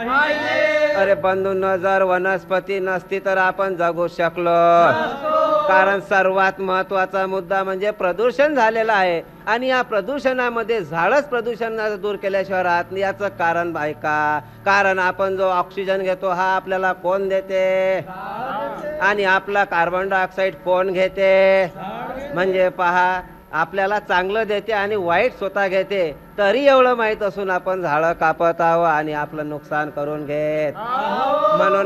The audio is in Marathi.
अरे बंधूंनो, जर वनस्पती नसती तर आपण जगू शकलो. कारण सर्वात महत्वाचा मुद्दा म्हणजे प्रदूषण झालेला आहे आणि या प्रदूषणामध्ये झाडच प्रदूषण दूर केल्याशिवाय राहत नाही. याचं कारण आहे का? कारण आपण जो ऑक्सिजन घेतो हा आपल्याला कोण देते आणि आपला कार्बन डायऑक्साईड कोण घेते? म्हणजे पहा, आपल्याला चांगलं देते आणि वाईट स्वतः घेते. तरी एवढं माहित असून आपण झाडं कापत आहोत आणि आपलं नुकसान करून घेत. म्हणून